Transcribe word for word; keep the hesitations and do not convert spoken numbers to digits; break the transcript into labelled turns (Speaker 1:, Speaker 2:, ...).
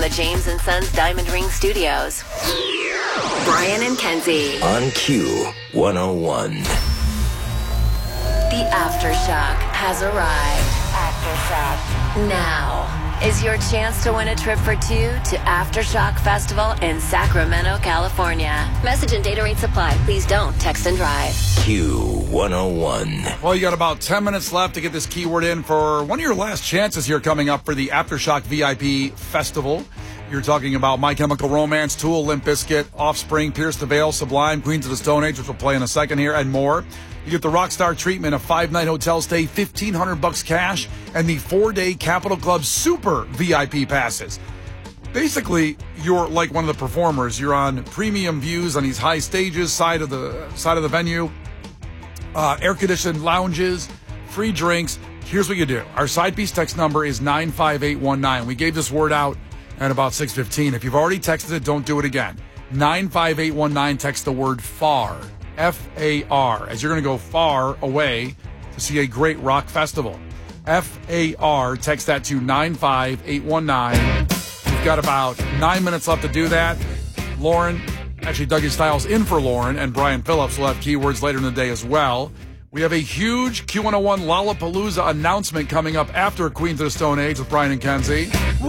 Speaker 1: the James and Sons Diamond Ring Studios. Brian and Kenzie.
Speaker 2: On Q one oh one.
Speaker 1: The Aftershock has arrived. Aftershock. Now is your chance to win a trip for two to Aftershock Festival in Sacramento, California. Message and data rate supply. Please don't text and drive.
Speaker 2: Q one oh one.
Speaker 3: Well, you got about ten minutes left to get this keyword in for one of your last chances here coming up for the Aftershock V I P Festival. You're talking about My Chemical Romance, Tool, Limp Bizkit, Offspring, Pierce the Veil, Sublime, Queens of the Stone Age, which we'll play in a second here, and more. You get the Rockstar treatment, a five-night hotel stay, fifteen hundred bucks cash, and the four-day Capitol Club Super V I P passes. Basically, you're like one of the performers. You're on premium views on these high stages, side of the side of the venue, uh, air-conditioned lounges, free drinks. Here's what you do. Our side piece text number is nine five eight one nine. We gave this word out at about six fifteen. If you've already texted it, don't do it again. nine five eight one nine, text the word FAR. F A R, as you're going to go far away to see a great rock festival. F A R, text that to nine five eight one nine. We've got about nine minutes left to do that. Lauren, actually Dougie Styles in for Lauren, and Brian Phillips will have keywords later in the day as well. We have a huge Q one oh one Lollapalooza announcement coming up after Queens of the Stone Age with Brian and Kenzie.